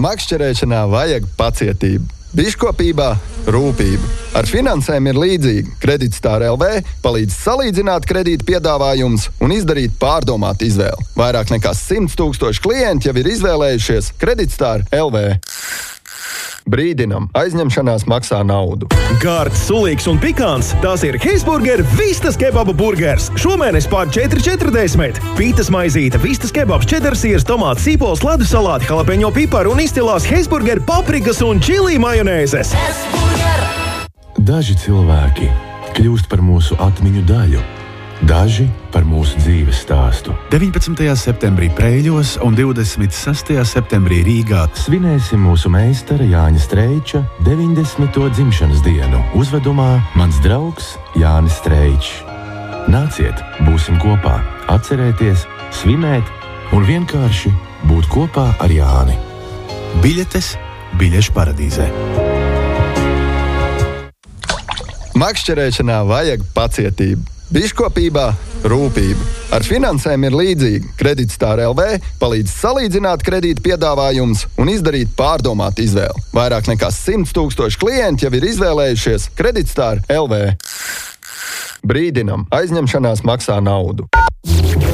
Makšķerēšanā vajag pacietību, biškopībā rūpību. Ar finansēm ir līdzīgi. Kreditstar LV palīdz salīdzināt kredīta piedāvājumus un izdarīt pārdomātu izvēli. Vairāk nekā 100 000 klienti jau ir izvēlējušies Kreditstar LV. Brīdinam, aizņemšanās maksā naudu. Gards, sulīgs un pikants, tās ir Heisburger Vistas kebabu burgers. Šomēnes pār 4,40. Pītas maizīte, Vistas kebabs, čedar siers, tomāts, sīpols, ledus salāti, jalapeņo piparu un izcilās Heisburger paprikas un čili majonēzes. Daži cilvēki kļūst par mūsu atmiņu daļu. Daži par mūsu dzīves stāstu. 19. septembrī Preiļos un 26. septembrī Rīgā Svinēsim mūsu meistara Jāņa Streiča 90. dzimšanas dienu uzvedumā Mans draugs Jānis Streičs. Nāciet, būsim kopā, atcerēties, svinēt un vienkārši būt kopā ar Jāni. Biļetes Biļešu paradīzē. Makšķerēšanā vajag pacietību, biškopībā rūpību. Ar finansēm ir līdzīgi. Kreditstar LV palīdz salīdzināt kredīta piedāvājumus un izdarīt pārdomātu izvēli. Vairāk nekā 100 000 klienti jau ir izvēlējušies Kreditstar LV. Brīdinam, aizņemšanās maksā naudu.